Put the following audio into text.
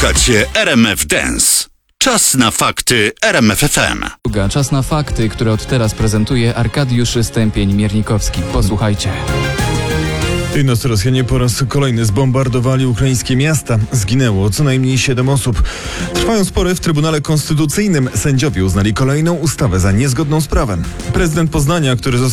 Słuchacie RMF Dance. Czas na fakty RMF FM. Czas na fakty, które od teraz prezentuje Arkadiusz Stępień-Miernikowski. Posłuchajcie. Tej nocy Rosjanie po raz kolejny zbombardowali ukraińskie miasta. Zginęło co najmniej 7 osób. Trwają spory w Trybunale Konstytucyjnym. Sędziowie uznali kolejną ustawę za niezgodną z prawem. Prezydent Poznania, który został